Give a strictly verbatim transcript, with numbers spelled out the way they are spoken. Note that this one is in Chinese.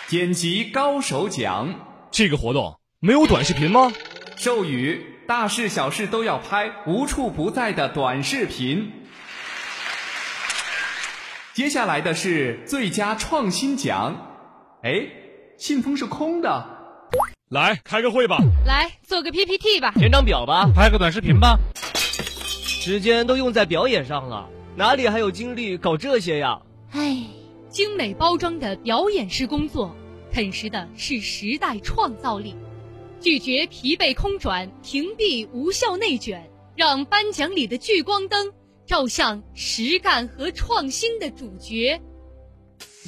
剪辑高手奖。 这个活动没有短视频吗？ 授予大事小事都要拍，无处不在的短视频。接下来的是最佳创新奖。哎，信封是空的。 来开个会吧， 来做个 P P T 吧， 填张表吧， 拍个短视频吧。 时间都用在表演上了，哪里还有精力搞这些呀？ 唉，精美包装的表演式工作，啃食的是时代创造力。拒绝疲惫空转，屏蔽无效内卷，让颁奖里的聚光灯照向实干和创新的主角。